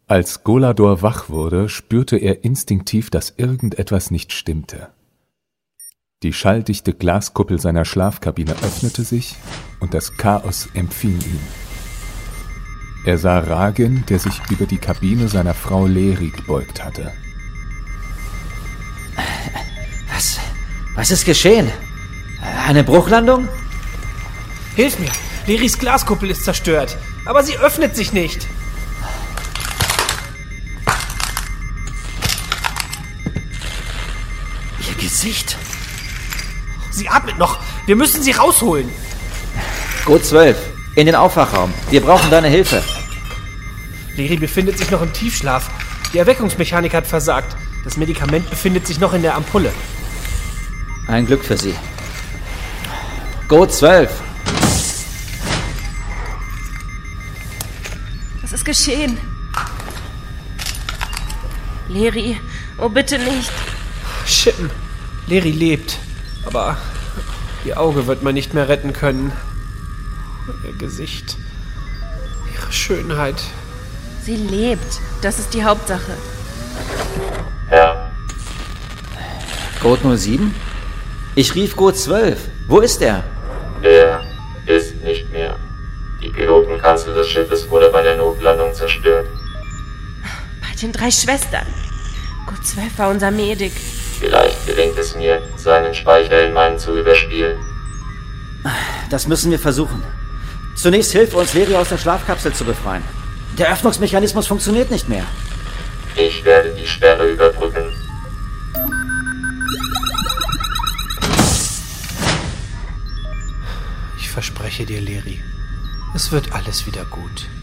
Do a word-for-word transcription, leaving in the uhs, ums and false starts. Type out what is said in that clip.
Als Golador wach wurde, spürte er instinktiv, dass irgendetwas nicht stimmte. Die schalldichte Glaskuppel seiner Schlafkabine öffnete sich und das Chaos empfing ihn. Er sah Ragen, der sich über die Kabine seiner Frau Leri gebeugt hatte. Was? Was ist geschehen? Eine Bruchlandung? Hilf mir! Leris Glaskuppel ist zerstört, aber sie öffnet sich nicht. Ihr Gesicht? Sie atmet noch. Wir müssen sie rausholen. Gut zwölf. In den Aufwachraum. Wir brauchen deine Hilfe. Leri befindet sich noch im Tiefschlaf. Die Erweckungsmechanik hat versagt. Das Medikament befindet sich noch in der Ampulle. Ein Glück für sie. Gut zwölf. Was ist geschehen? Leri, oh bitte nicht. Schippen. Leri lebt. Aber ihr Auge wird man nicht mehr retten können. Ihr Gesicht. Ihre Schönheit. Sie lebt. Das ist die Hauptsache. Ja. Code null sieben? Ich rief Code zwölf. Wo ist er? Er ist nicht mehr. Die Pilotenkanzel des Schiffes wurde bei der Notlandung zerstört. Bei den drei Schwestern. Code zwölf war unser Medik. Vielleicht gelingt es mir, seinen Speicher in meinen zu überspielen. Das müssen wir versuchen. Zunächst hilf uns, Leri aus der Schlafkapsel zu befreien. Der Öffnungsmechanismus funktioniert nicht mehr. Ich werde die Sperre überbrücken. Ich verspreche dir, Leri, es wird alles wieder gut.